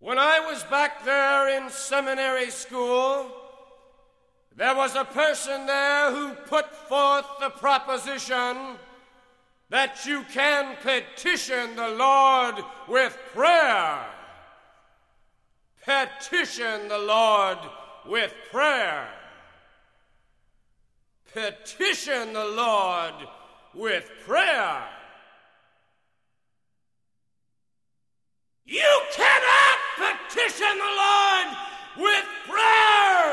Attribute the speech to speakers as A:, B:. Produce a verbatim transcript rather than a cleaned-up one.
A: When I was back there in seminary school, there was a person there who put forth the proposition that you can petition the Lord with prayer. Petition the Lord with prayer. Petition the Lord with prayer. You